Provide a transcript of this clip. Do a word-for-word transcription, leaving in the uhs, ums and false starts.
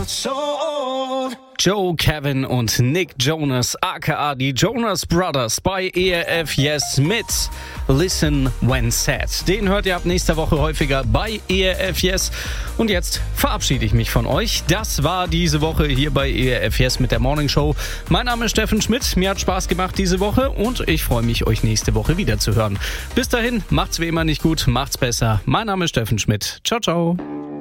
Joe, Kevin und Nick Jonas, aka die Jonas Brothers bei E R F Yes mit Listen When Sad. Den hört ihr ab nächster Woche häufiger bei E R F Yes. Und jetzt verabschiede ich mich von euch. Das war diese Woche hier bei E R F Yes mit der Morning Show. Mein Name ist Steffen Schmidt. Mir hat Spaß gemacht diese Woche und ich freue mich, euch nächste Woche wieder zu hören. Bis dahin, macht's wie immer nicht gut, macht's besser. Mein Name ist Steffen Schmidt. Ciao, ciao.